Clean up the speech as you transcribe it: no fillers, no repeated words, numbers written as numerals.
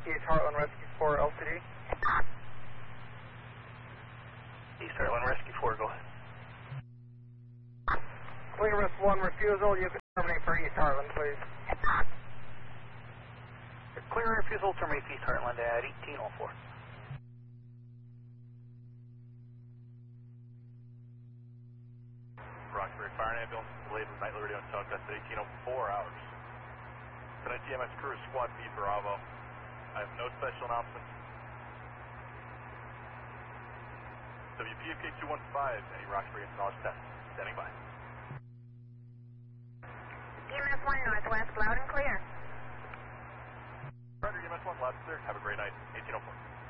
East Heartland Rescue 4 LCD. East Heartland Rescue 4, go ahead. Clear risk 1 refusal, you can terminate for East Heartland, please. Clear refusal, terminate East Heartland at 1804. Roxbury Fire and Ambulance delayed with nightly radio and telecast at 1804 hours. Tonight TMS crew is Squad B Bravo. I have no special announcements. WPFK 215, any Roxbury knowledge test. Standing by. EMS 1 Northwest, loud and clear. Roger, EMS 1 loud and clear. Have a great night. 1804.